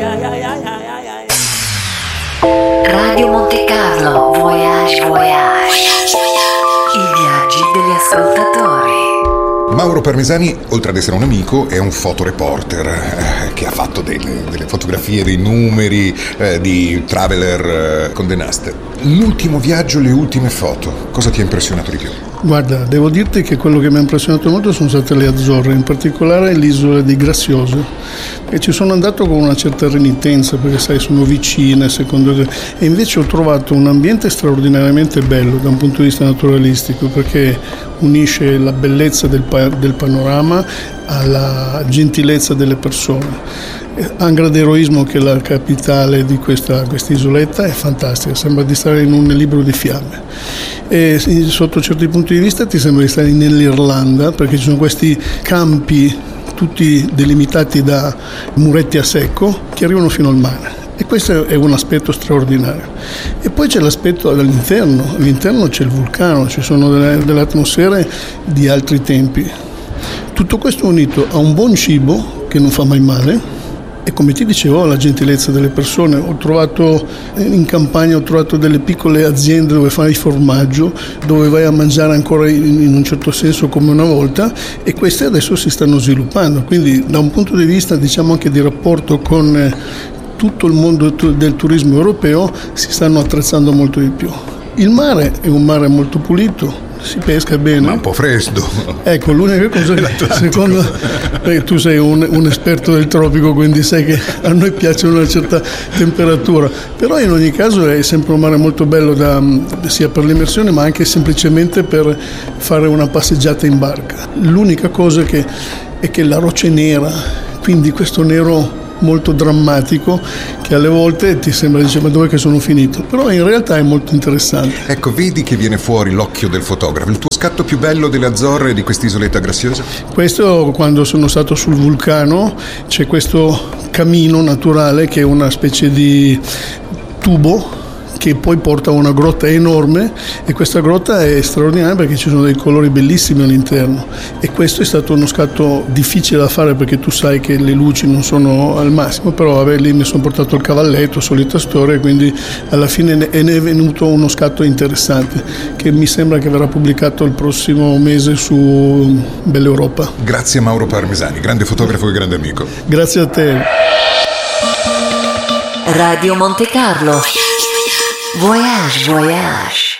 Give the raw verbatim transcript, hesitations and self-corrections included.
Radio Monte Carlo, Voyage Voyage. I viaggi degli ascoltatori. Mauro Parmesani, oltre ad essere un amico, è un fotoreporter eh, che ha fatto delle, delle fotografie, dei numeri eh, di Traveler eh, Condé Nast. L'ultimo viaggio, le ultime foto, cosa ti ha impressionato di più? Guarda, devo dirti che quello che mi ha impressionato molto sono state le Azzorre, in particolare l'isola di Graziosa, e ci sono andato con una certa renitenza perché sai sono vicine, secondo te, e invece ho trovato un ambiente straordinariamente bello da un punto di vista naturalistico, perché unisce la bellezza del, pa- del panorama alla gentilezza delle persone. Angra d'Eroismo, che è la capitale di questa isoletta, è fantastica, sembra di stare in un libro di fiamme, e sotto certi punti di vista ti sembra di stare nell'Irlanda, perché ci sono questi campi tutti delimitati da muretti a secco che arrivano fino al mare, e questo è un aspetto straordinario. E poi c'è l'aspetto all'interno, all'interno c'è il vulcano, ci sono delle, delle atmosfere di altri tempi. Tutto questo unito a un buon cibo che non fa mai male, e come ti dicevo la gentilezza delle persone. Ho trovato in campagna ho trovato delle piccole aziende dove fai formaggio, dove vai a mangiare ancora in un certo senso come una volta, e queste adesso si stanno sviluppando, quindi da un punto di vista diciamo anche di rapporto con tutto il mondo del turismo europeo si stanno attrezzando molto di più. Il mare è un mare molto pulito, si pesca bene, ma un po' freddo. Ecco, l'unica cosa che secondo me, tu sei un, un esperto del tropico, quindi sai che a noi piace una certa temperatura, però in ogni caso è sempre un mare molto bello da, sia per l'immersione ma anche semplicemente per fare una passeggiata in barca. L'unica cosa che è che la roccia è nera, quindi questo nero molto drammatico che alle volte ti sembra, dice, ma dov'è che sono finito? Però in realtà è molto interessante. Ecco, vedi che viene fuori l'occhio del fotografo. Il tuo scatto più bello delle Azzorre, di quest'isoletta graziosa? Questo, quando sono stato sul vulcano, c'è questo camino naturale che è una specie di tubo che poi porta a una grotta enorme, e questa grotta è straordinaria perché ci sono dei colori bellissimi all'interno, e questo è stato uno scatto difficile da fare perché tu sai che le luci non sono al massimo, però vabbè, lì mi sono portato il cavalletto, solita storia, quindi alla fine ne è venuto uno scatto interessante che mi sembra che verrà pubblicato il prossimo mese su Bella Europa. Grazie Mauro Parmesani, grande fotografo e grande amico. Grazie a te. Radio Monte Carlo, Voyage Voyage.